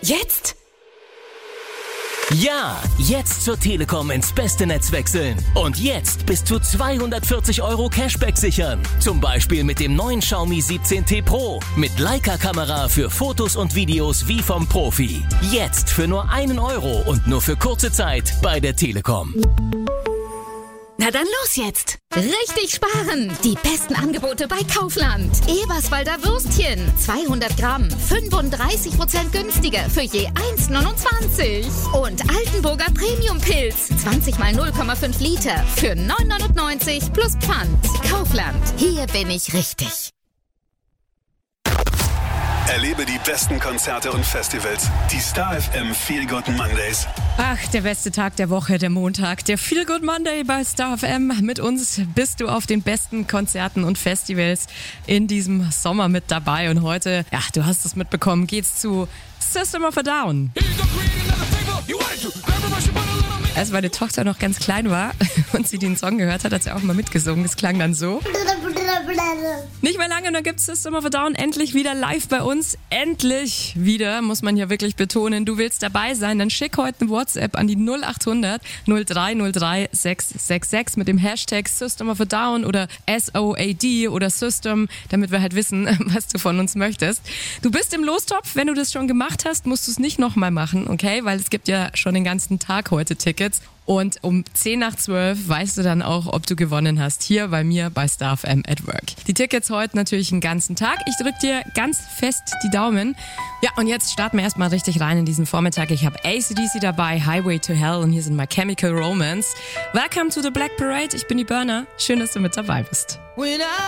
Jetzt? Ja, jetzt zur Telekom ins beste Netz wechseln. Und jetzt bis zu 240 € Cashback sichern. Zum Beispiel mit dem neuen Xiaomi 17T Pro. Mit Leica-Kamera für Fotos und Videos wie vom Profi. Jetzt für nur 1 € und nur für kurze Zeit bei der Telekom. Na dann los jetzt! Richtig sparen! Die besten Angebote bei Kaufland. Eberswalder Würstchen, 200 Gramm, 35% günstiger für je 1,29. Und Altenburger Premium-Pilz, 20 mal 0,5 Liter für 9,99 plus Pfand. Kaufland, hier bin ich richtig. Erlebe die besten Konzerte und Festivals. Die Star FM Feel Good Mondays. Ach, der beste Tag der Woche, der Montag, der Feel Good Monday bei Star FM. Mit uns bist du auf den besten Konzerten und Festivals in diesem Sommer mit dabei. Und heute, ja, du hast es mitbekommen, geht's zu System of a Down. Als meine Tochter noch ganz klein war und sie den Song gehört hat sie auch mal mitgesungen. Es klang dann so. Nicht mehr lange, und dann gibt es System of a Down endlich wieder live bei uns. Endlich wieder, muss man hier wirklich betonen. Du willst dabei sein, dann schick heute eine WhatsApp an die 0800 0303 666 mit dem Hashtag System of a Down oder SOAD oder System, damit wir halt wissen, was du von uns möchtest. Du bist im Lostopf. Wenn du das schon gemacht hast, musst du es nicht nochmal machen, okay? Weil es gibt ja schon den ganzen Tag heute Tickets. Und um 10 nach 12 weißt du dann auch, ob du gewonnen hast, hier bei mir bei Star FM at Work. Die Tickets heute natürlich den ganzen Tag. Ich drück dir ganz fest die Daumen. Ja, und jetzt starten wir erstmal richtig rein in diesen Vormittag. Ich habe AC/DC dabei, Highway to Hell, und hier sind My Chemical Romance. Welcome to the Black Parade. Ich bin die Burner. Schön, dass du mit dabei bist.